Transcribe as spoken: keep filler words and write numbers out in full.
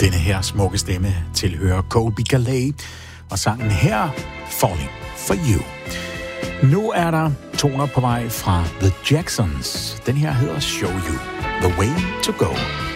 Denne her smukke stemme tilhører Colby Calais, og sangen her, Falling for You. Nu er der toner på vej fra The Jacksons. Den her hedder Show You, The Way to Go.